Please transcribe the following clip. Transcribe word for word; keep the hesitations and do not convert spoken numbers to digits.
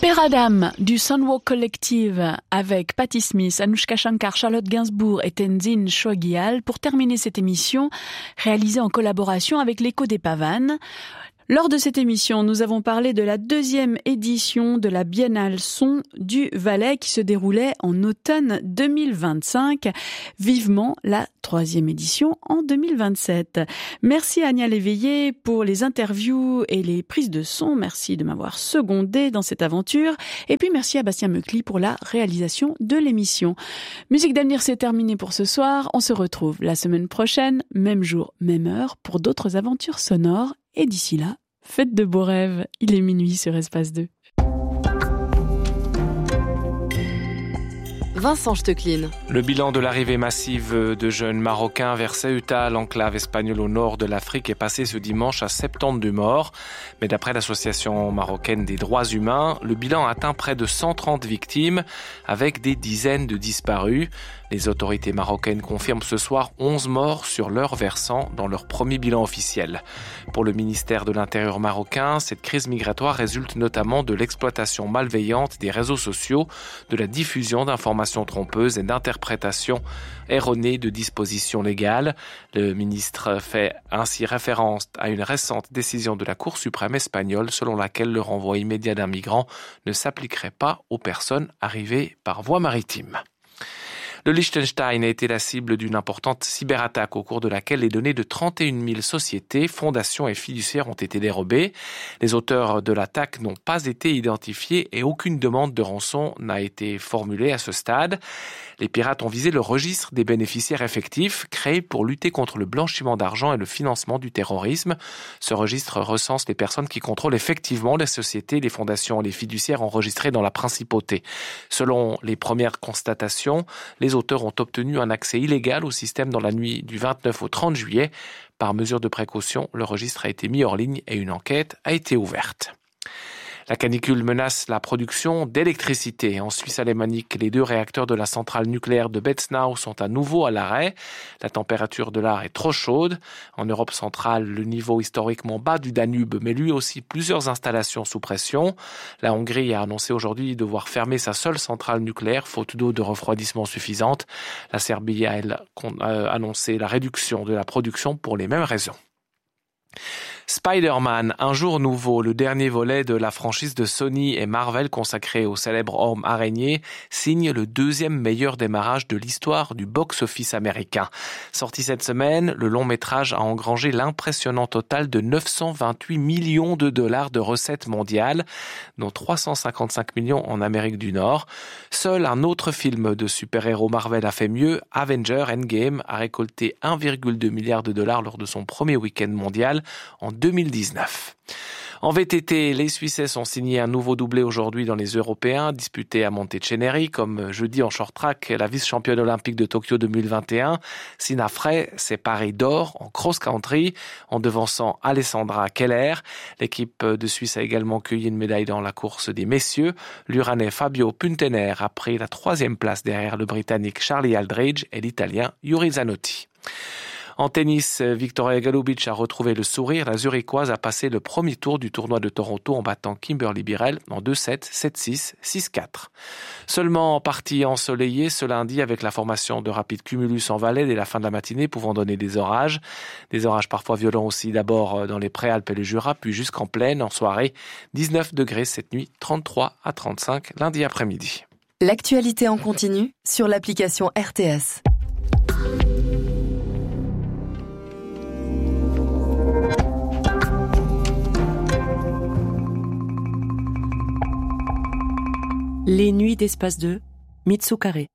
Père Adam du Sunwalk Collective avec Patti Smith, Anouchka Shankar, Charlotte Gainsbourg et Tenzin Chouaguial pour terminer cette émission réalisée en collaboration avec l'Écho des Pavanes. Lors de cette émission, nous avons parlé de la deuxième édition de la Biennale Son du Valais qui se déroulait en automne deux mille vingt-cinq. Vivement la troisième édition en deux mille vingt-sept. Merci à Ania Léveillé pour les interviews et les prises de son. Merci de m'avoir secondé dans cette aventure. Et puis merci à Bastien Meucli pour la réalisation de l'émission. Musique d'avenir, c'est terminé pour ce soir. On se retrouve la semaine prochaine, même jour, même heure, pour d'autres aventures sonores. Et d'ici là, faites de beaux rêves. Il est minuit sur Espace deux. Vincent Stecklin. Le bilan de l'arrivée massive de jeunes Marocains vers Ceuta, l'enclave espagnole au nord de l'Afrique, est passé ce dimanche à soixante-douze morts. Mais d'après l'Association marocaine des droits humains, le bilan atteint près de cent trente victimes, avec des dizaines de disparus. Les autorités marocaines confirment ce soir onze morts sur leur versant dans leur premier bilan officiel. Pour le ministère de l'Intérieur marocain, cette crise migratoire résulte notamment de l'exploitation malveillante des réseaux sociaux, de la diffusion d'informations trompeuses et d'interprétations erronées de dispositions légales. Le ministre fait ainsi référence à une récente décision de la Cour suprême espagnole selon laquelle le renvoi immédiat d'un migrant ne s'appliquerait pas aux personnes arrivées par voie maritime. Le Liechtenstein a été la cible d'une importante cyberattaque au cours de laquelle les données de trente et une mille sociétés, fondations et fiduciaires ont été dérobées. Les auteurs de l'attaque n'ont pas été identifiés et aucune demande de rançon n'a été formulée à ce stade. Les pirates ont visé le registre des bénéficiaires effectifs créé pour lutter contre le blanchiment d'argent et le financement du terrorisme. Ce registre recense les personnes qui contrôlent effectivement les sociétés, les fondations et les fiduciaires enregistrées dans la principauté. Selon les premières constatations, les auteurs ont obtenu un accès illégal au système dans la nuit du vingt-neuf au trente juillet. Par mesure de précaution, le registre a été mis hors ligne et une enquête a été ouverte. La canicule menace la production d'électricité. En Suisse alémanique, les deux réacteurs de la centrale nucléaire de Betznau sont à nouveau à l'arrêt. La température de l'air est trop chaude. En Europe centrale, le niveau historiquement bas du Danube met lui aussi plusieurs installations sous pression. La Hongrie a annoncé aujourd'hui devoir fermer sa seule centrale nucléaire faute d'eau de refroidissement suffisante. La Serbie a, elle, annoncé la réduction de la production pour les mêmes raisons. Spider-Man, un jour nouveau, le dernier volet de la franchise de Sony et Marvel consacré au célèbre homme araignée, signe le deuxième meilleur démarrage de l'histoire du box-office américain. Sorti cette semaine, le long métrage a engrangé l'impressionnant total de neuf cent vingt-huit millions de dollars de recettes mondiales, dont trois cent cinquante-cinq millions en Amérique du Nord. Seul un autre film de super-héros Marvel a fait mieux, Avengers Endgame a récolté un virgule deux milliard de dollars lors de son premier week-end mondial en deux mille dix-neuf. En V T T, les Suissesses ont signé un nouveau doublé aujourd'hui dans les Européens, disputés à Monteceneri, comme jeudi en short track, la vice-championne olympique de Tokyo deux mille vingt et un, Sina Frey, s'est parée d'or en cross-country, en devançant Alessandra Keller. L'équipe de Suisse a également cueilli une médaille dans la course des messieurs. L'Uranais Fabio Puntener a pris la troisième place derrière le Britannique Charlie Aldridge et l'Italien Yuri Zanotti. En tennis, Victoria Golubic a retrouvé le sourire. La Zurichoise a passé le premier tour du tournoi de Toronto en battant Kimberly Birrell en deux sept, sept six, six quatre. Seulement en partie ensoleillé ce lundi avec la formation de rapides cumulus en Valais dès la fin de la matinée pouvant donner des orages. Des orages parfois violents aussi d'abord dans les Préalpes et les Jura, puis jusqu'en plaine en soirée. dix-neuf degrés cette nuit, trente-trois à trente-cinq lundi après-midi. L'actualité en continu sur l'application R T S. Les nuits d'Espace deux, Mitsukare.